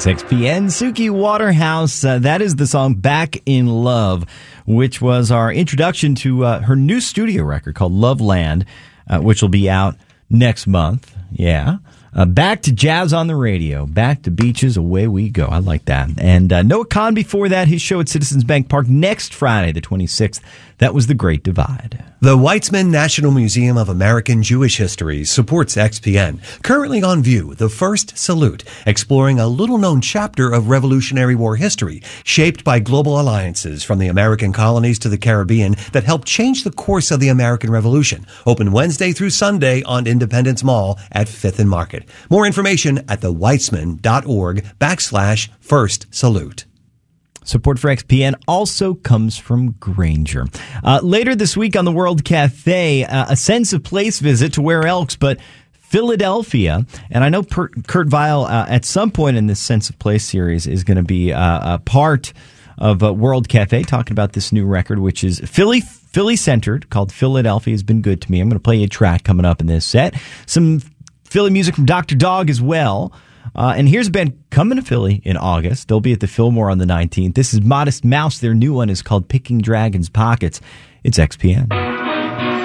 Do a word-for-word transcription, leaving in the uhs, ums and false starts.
It's X P N, Suki Waterhouse. Uh, that is the song Back in Love, which was our introduction to uh, her new studio record called Love Land, uh, which will be out next month. Yeah. Uh, back to jazz on the radio. Back to beaches. Away we go. I like that. And uh, Noah Kahn before that, his show at Citizens Bank Park next Friday, the twenty-sixth. That was The Great Divide. The Weitzman National Museum of American Jewish History supports X P N. Currently on view, The First Salute, exploring a little-known chapter of Revolutionary War history shaped by global alliances from the American colonies to the Caribbean that helped change the course of the American Revolution. Open Wednesday through Sunday on Independence Mall at fifth and Market. More information at theweitzman.org backslash First Salute. Support for X P N also comes from Grainger. Uh, later this week on the World Cafe, uh, a sense of place visit to where else but Philadelphia. And I know per- Kurt Vile uh, at some point in this Sense of Place series is going to be uh, a part of uh, World Cafe, talking about this new record, which is Philly Philly centered, called Philadelphia Has Been Good to Me. I'm going to play you a track coming up in this set. Some Philly music from Doctor Dog as well. Uh, and here's a band coming to Philly in August. They'll be at the Fillmore on the nineteenth. This is Modest Mouse. Their new one is called Picking Dragons' Pockets. It's X P N.